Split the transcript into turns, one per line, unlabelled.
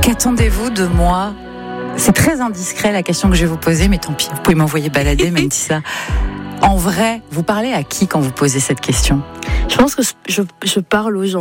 Qu'attendez-vous de moi ? C'est très indiscret la question que je vais vous poser, mais tant pis, vous pouvez m'envoyer balader, même si ça... En vrai, vous parlez à qui quand vous posez cette question ?
Je pense que je parle aux gens.